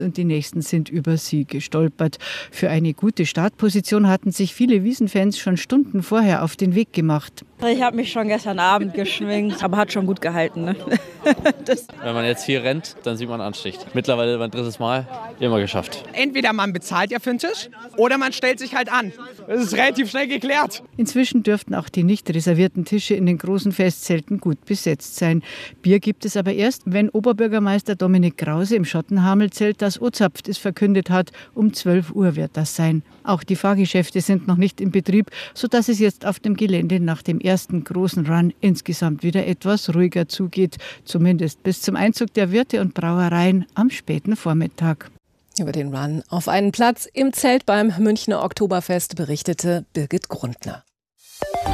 und die nächsten sind über sie gestolpert. Für eine gute Startposition hatten sich viele Wiesenfans schon Stunden vorher auf den Weg gemacht. Ich habe mich schon gestern Abend geschminkt, aber hat schon gut gehalten. Ne? Wenn man jetzt hier rennt, dann sieht man Anstich. Mittlerweile mein 3. Mal, immer geschafft. Entweder man bezahlt ja für den Tisch oder man stellt sich halt an. Das ist relativ schnell geklärt. Inzwischen dürften auch die nicht reservierten Tische in den großen Festzelten gut besetzt sein. Bier gibt es aber erst, wenn Oberbürgermeister Dominik Krause im Schottenhamelzelt das Ozapft es verkündet hat. Um 12 Uhr wird das sein. Auch die Fahrgeschäfte sind noch nicht in Betrieb, sodass es jetzt auf dem Gelände nach dem ersten großen Run insgesamt wieder etwas ruhiger zugeht. Zumindest bis zum Einzug der Wirte und Brauereien am späten Vormittag. Über den Run auf einen Platz im Zelt beim Münchner Oktoberfest berichtete Birgit Grundner.